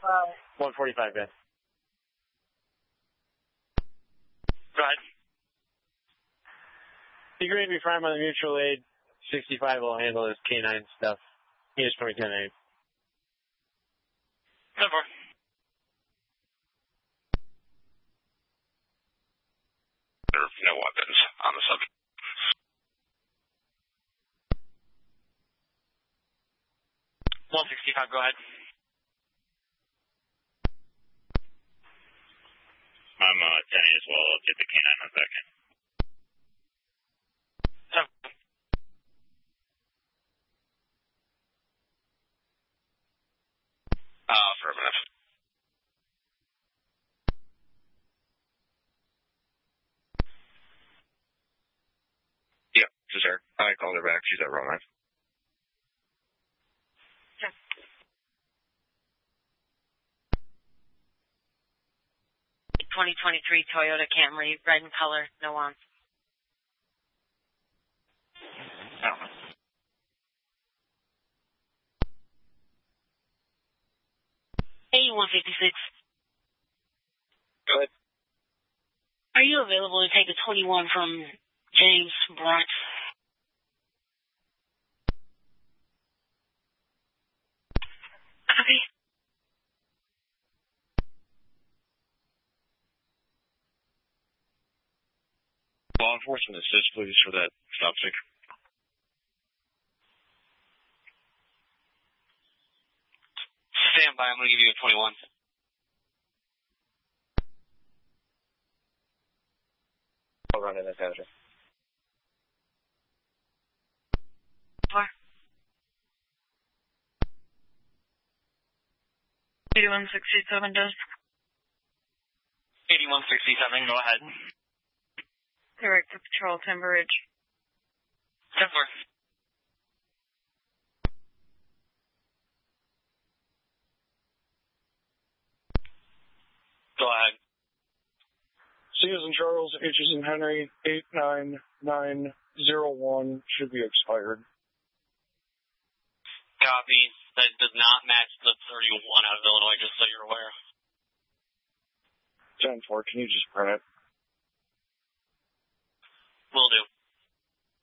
145, Ben. Go ahead. Be great to be prime on the mutual aid. 65 will handle this K9 stuff. Here's 2010 10-4. There are no weapons on the subject. $165, go ahead. I'm 10 as well. I'll get the K9 on second. Affirmative. Yep, this is her. I called her back. She's at Romance. 2023 Toyota Camry, red in color, no on. Hey, 156. Go ahead. Are you available to take a 21 from James Brunt? Copy. Law enforcement assist, please, for that stop stick. Stand by. I'm going to give you a 21. I'll run in this hazard. 4. 8167 does. 8167, go ahead. Direct to patrol Timber Ridge. 10-4. Go ahead. C as in Charles, H as in Henry, 89901 should be expired. Copy. That does not match the 31 out of Illinois, just so you're aware. 10-4, can you just print it? Will do.